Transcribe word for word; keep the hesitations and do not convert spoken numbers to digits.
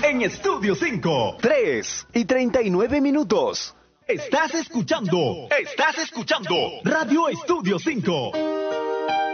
en Estudio cinco. tres y treinta y nueve minutos. Estás escuchando, estás escuchando Radio Estudio cinco.